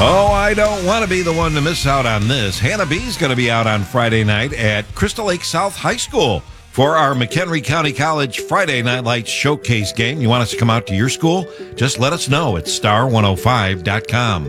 Oh, I don't want to be the one to miss out on this. Hannah B's going to be out on Friday night at Crystal Lake South High School for our McHenry County College Friday Night Lights Showcase game. You want us to come out to your school? Just let us know at star105.com.